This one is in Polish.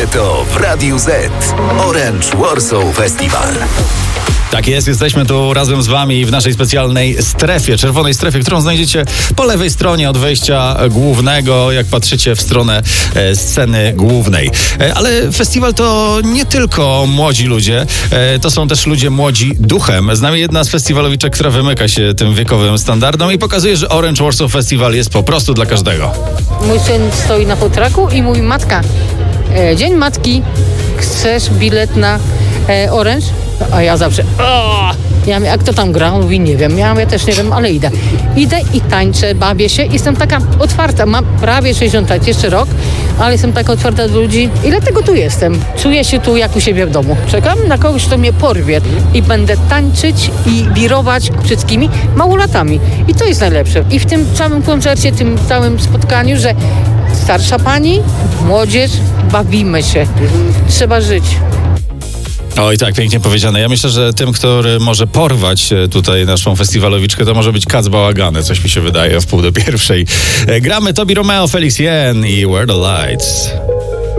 to w Radiu Z. Orange Warsaw Festival. Tak jest, jesteśmy tu razem z wami w naszej specjalnej strefie, czerwonej strefie, którą znajdziecie po lewej stronie od wejścia głównego, jak patrzycie w stronę sceny głównej. Ale festiwal to nie tylko młodzi ludzie, to są też ludzie młodzi duchem. Z nami jedna z festiwalowiczek, która wymyka się tym wiekowym standardom i pokazuje, że Orange Warsaw Festival jest po prostu dla każdego. Mój syn stoi na futraku i mówi: matka, Dzień Matki, chcesz bilet na Orange? A ja zawsze: ja mówię: a kto tam gra? On mówi: nie wiem. Ja też nie wiem, ale idę. Idę i tańczę, bawię się i jestem taka otwarta. Mam prawie 60 lat, jeszcze rok, ale jestem taka otwarta do ludzi i dlatego tu jestem. Czuję się tu jak u siebie w domu. Czekam na kogoś, kto mnie porwie i będę tańczyć i wirować wszystkimi małolatami. I to jest najlepsze. I w tym całym koncercie, tym całym spotkaniu, że starsza pani, młodzież, bawimy się. Trzeba żyć. Oj, tak, pięknie powiedziane. Ja myślę, że tym, który może porwać tutaj naszą festiwalowiczkę, to może być Kac Bałagany, coś mi się wydaje, w 12:30. Gramy Tobi Romeo, Felix Jen i Where the Lights.